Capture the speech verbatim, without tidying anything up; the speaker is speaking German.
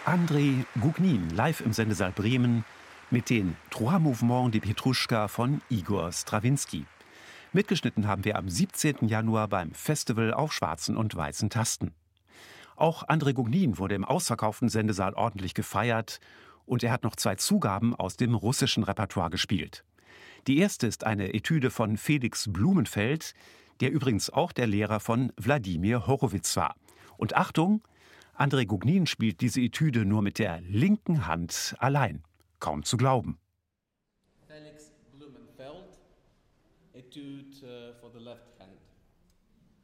André Gugnin, live im Sendesaal Bremen mit den Trois Mouvements de Petruschka von Igor Strawinski. Mitgeschnitten haben wir am siebzehnten Januar beim Festival auf schwarzen und weißen Tasten. Auch André Gugnin wurde im ausverkauften Sendesaal ordentlich gefeiert und er hat noch zwei Zugaben aus dem russischen Repertoire gespielt. Die erste ist eine Etüde von Felix Blumenfeld, der übrigens auch der Lehrer von Wladimir Horowitz war. Und Achtung, André Gugnin spielt diese Etüde nur mit der linken Hand allein. Kaum zu glauben. Felix Blumenfeld, Etude uh, for the left